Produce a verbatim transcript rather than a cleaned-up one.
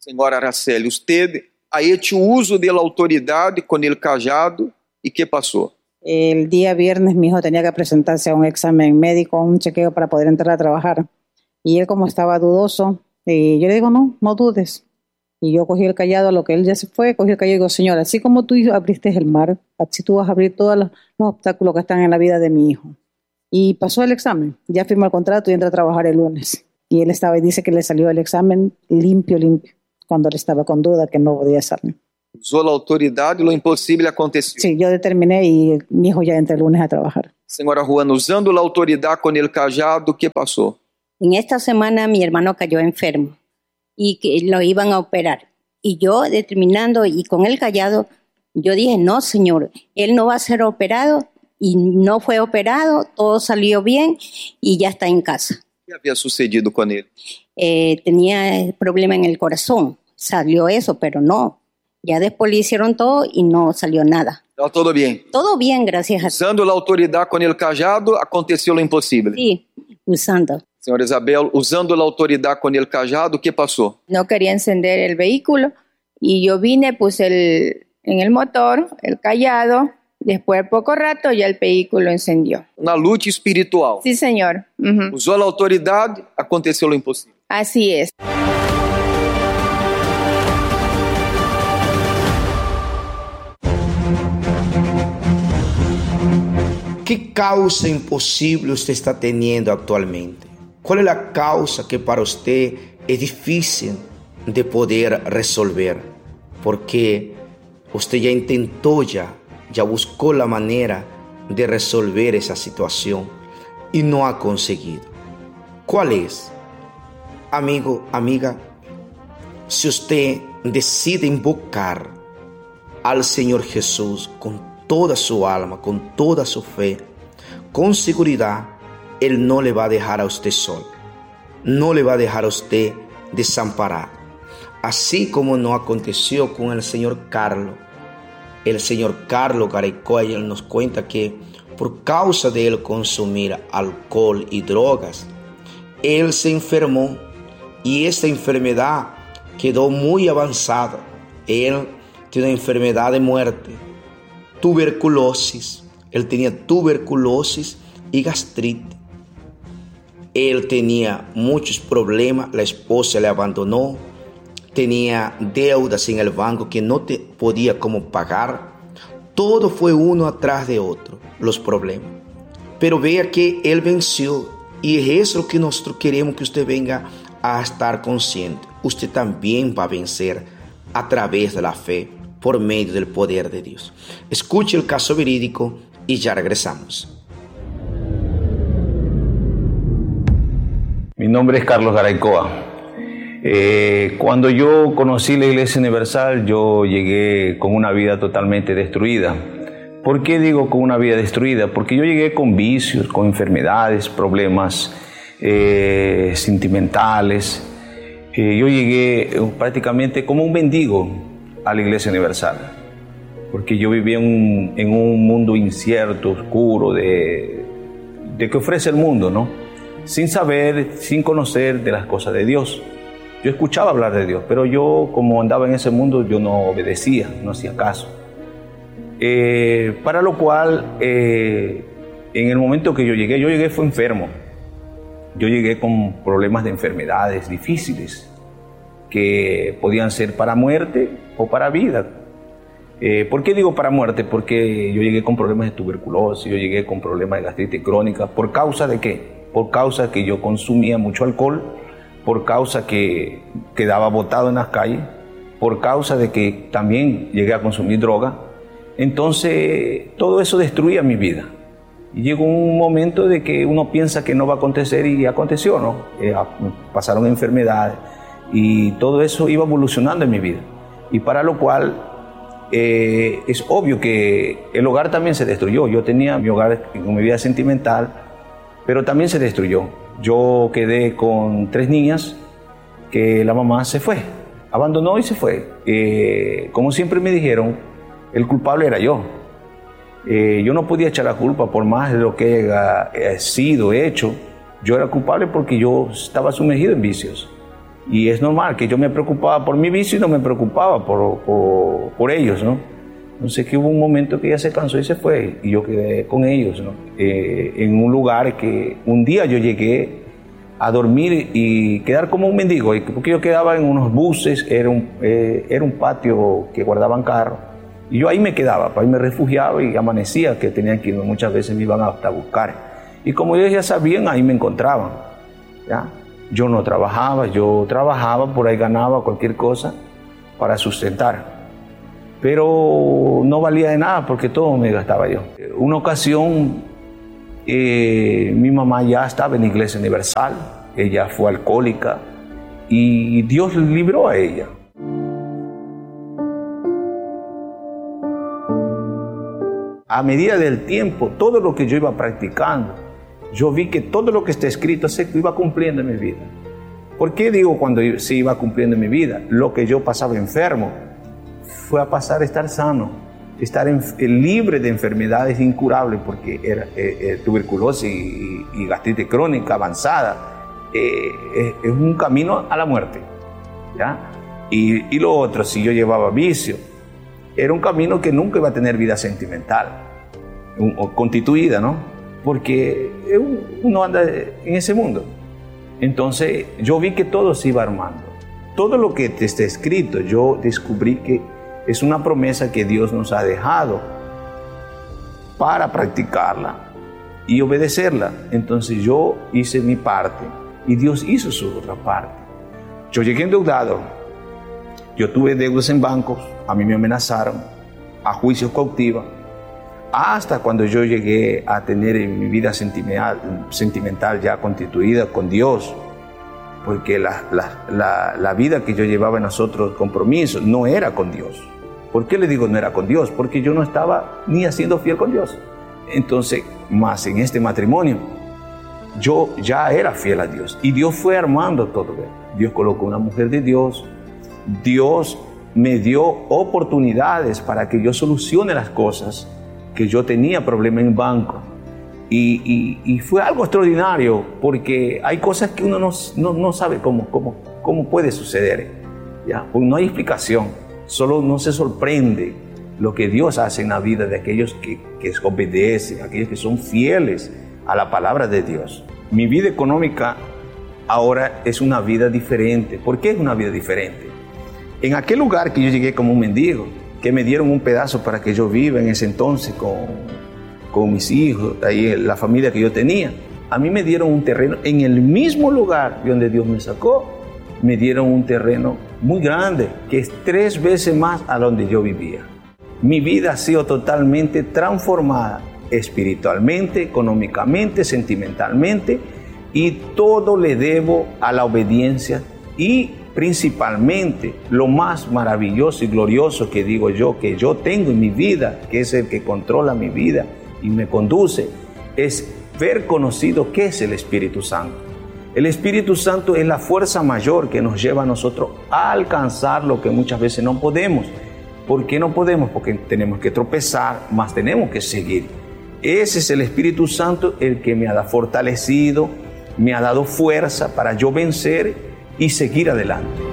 Senhora Araceli, usted ha hecho uso de la autoridad con el cajado y ¿qué pasó? El día viernes mi hijo tenía que presentarse a un examen médico, a un chequeo para poder entrar a trabajar. Y él, como estaba dudoso, y yo le digo, no, no dudes. Y yo cogí el callado, a lo que él ya se fue, cogí el callado y digo, Señor, así como tú abriste el mar, así tú vas a abrir todos los, los obstáculos que están en la vida de mi hijo. Y pasó el examen, ya firmó el contrato y entra a trabajar el lunes. Y él estaba y dice que le salió el examen limpio, limpio, cuando él estaba con duda que no podía salir. Usó la autoridad y lo imposible aconteció. Sí, yo determiné y mi hijo ya entra el lunes a trabajar. Señora Juana, usando la autoridad con el cajado, ¿qué pasó? En esta semana mi hermano cayó enfermo y que lo iban a operar. Y yo determinando y con el callado, yo dije, no, Señor, él no va a ser operado. Y no fue operado, todo salió bien y ya está en casa. ¿Qué había sucedido con él? Eh, tenía problema en el corazón, salió eso, pero no. Ya después le hicieron todo y no salió nada. Estaba todo bien. Todo bien, gracias a Dios. Usando la autoridad con el cajado, aconteció lo imposible. Sí, usando. Señora Isabel, usando la autoridad con el cajado, ¿qué pasó? No quería encender el vehículo y yo vine, puse el, en el motor el callado. Después de poco rato ya el vehículo encendió. Una lucha espiritual. Sí, señor. Uh-huh. Usó la autoridad, aconteció lo imposible. Así es. ¿Qué causa imposible usted está teniendo actualmente? ¿Cuál es la causa que para usted es difícil de poder resolver? Porque usted ya intentó ya ya buscó la manera de resolver esa situación y no ha conseguido. ¿Cuál es? Amigo, amiga, si usted decide invocar al Señor Jesús con toda su alma, con toda su fe, con seguridad, Él no le va a dejar a usted solo, no le va a dejar a usted desamparado. Así como no aconteció con el señor Carlos, el señor Carlos Garaycoa, él nos cuenta que por causa de él consumir alcohol y drogas, él se enfermó y esta enfermedad quedó muy avanzada. Él tiene una enfermedad de muerte, tuberculosis. Él tenía tuberculosis y gastritis. Él tenía muchos problemas, la esposa le abandonó. Tenía deudas en el banco que no te podía como pagar. Todo fue uno atrás de otro, los problemas. Pero vea que Él venció y es eso que nosotros queremos que usted venga a estar consciente. Usted también va a vencer a través de la fe, por medio del poder de Dios. Escuche el caso verídico y ya regresamos. Mi nombre es Carlos Garaycoa. Eh, cuando yo conocí la Iglesia Universal, yo llegué con una vida totalmente destruida. ¿Por qué digo con una vida destruida? Porque yo llegué con vicios, con enfermedades, problemas eh, sentimentales. Eh, yo llegué prácticamente como un mendigo a la Iglesia Universal, porque yo vivía en un, en un mundo incierto, oscuro, de, de que ofrece el mundo, ¿no? Sin saber, sin conocer de las cosas de Dios. Yo escuchaba hablar de Dios, pero yo, como andaba en ese mundo, yo no obedecía, no hacía caso. Eh, para lo cual, eh, en el momento que yo llegué, yo llegué fue enfermo. Yo llegué con problemas de enfermedades difíciles, que podían ser para muerte o para vida. Eh, ¿Por qué digo para muerte? Porque yo llegué con problemas de tuberculosis, yo llegué con problemas de gastritis crónica. ¿Por causa de qué? Por causa que yo consumía mucho alcohol, por causa que quedaba botado en las calles, por causa de que también llegué a consumir droga. Entonces, todo eso destruía mi vida. Y llegó un momento de que uno piensa que no va a acontecer y aconteció, ¿no? Eh, pasaron enfermedades y todo eso iba evolucionando en mi vida. Y para lo cual eh, es obvio que el hogar también se destruyó. Yo tenía mi hogar con mi vida sentimental, pero también se destruyó. Yo quedé con tres niñas que la mamá se fue, abandonó y se fue. Eh, como siempre me dijeron, el culpable era yo. Eh, yo no podía echar la culpa por más de lo que haya sido, hecho. Yo era culpable porque yo estaba sumergido en vicios. Y es normal que yo me preocupaba por mi vicio y no me preocupaba por, por, por ellos, ¿no? Entonces que hubo un momento que ella se cansó y se fue y yo quedé con ellos, ¿no? Eh, en un lugar que un día yo llegué a dormir y quedar como un mendigo, porque yo quedaba en unos buses, era un, eh, era un patio que guardaban carros, y yo ahí me quedaba, ahí me refugiaba y amanecía que tenían que irme, muchas veces me iban hasta buscar. Y como ellos ya sabían, ahí me encontraban, ¿ya? Yo no trabajaba, yo trabajaba, por ahí ganaba cualquier cosa para sustentar. Pero no valía de nada porque todo me gastaba yo. Una ocasión, eh, mi mamá ya estaba en la Iglesia Universal, ella fue alcohólica y Dios libró a ella. A medida del tiempo, todo lo que yo iba practicando, yo vi que todo lo que está escrito se iba cumpliendo en mi vida. ¿Por qué digo cuando se iba cumpliendo en mi vida? Lo que yo pasaba enfermo fue a pasar a estar sano, estar en, libre de enfermedades incurables, porque era eh, eh, tuberculosis y, y gastritis crónica avanzada. Eh, eh, es un camino a la muerte, ¿ya? Y, y lo otro, si yo llevaba vicio, era un camino que nunca iba a tener vida sentimental, un, o constituida, ¿no? Porque uno anda en ese mundo. Entonces yo vi que todo se iba armando. Todo lo que está escrito, yo descubrí que es una promesa que Dios nos ha dejado para practicarla y obedecerla. Entonces yo hice mi parte y Dios hizo su otra parte. Yo llegué endeudado, yo tuve deudas en bancos, a mí me amenazaron, a juicios cautivos, hasta cuando yo llegué a tener mi vida sentimental, sentimental ya constituida con Dios, porque la, la, la, la vida que yo llevaba en nosotros, compromiso, no era con Dios. ¿Por qué le digo no era con Dios? Porque yo no estaba ni haciendo fiel con Dios. Entonces, más en este matrimonio, yo ya era fiel a Dios y Dios fue armando todo. Dios colocó una mujer de Dios, Dios me dio oportunidades para que yo solucione las cosas, que yo tenía problemas en banco. Y, y, y fue algo extraordinario, porque hay cosas que uno no, no, no sabe cómo, cómo, cómo puede suceder, ¿ya? Pues no hay explicación, solo uno se sorprende lo que Dios hace en la vida de aquellos que, que obedecen, aquellos que son fieles a la palabra de Dios. Mi vida económica ahora es una vida diferente. ¿Por qué es una vida diferente? En aquel lugar que yo llegué como un mendigo, que me dieron un pedazo para que yo viva en ese entonces con, con mis hijos, ahí la familia que yo tenía, a mí me dieron un terreno en el mismo lugar de donde Dios me sacó. Me dieron un terreno muy grande, que es tres veces más a donde yo vivía. Mi vida ha sido totalmente transformada, espiritualmente, económicamente, sentimentalmente, y todo le debo a la obediencia. Y principalmente, lo más maravilloso y glorioso que digo yo, que yo tengo en mi vida, que es el que controla mi vida y me conduce, es ver conocido qué es el Espíritu Santo. El Espíritu Santo es la fuerza mayor que nos lleva a nosotros a alcanzar lo que muchas veces no podemos. ¿Por qué no podemos? Porque tenemos que tropezar, más tenemos que seguir. Ese es el Espíritu Santo el que me ha fortalecido, me ha dado fuerza para yo vencer y seguir adelante.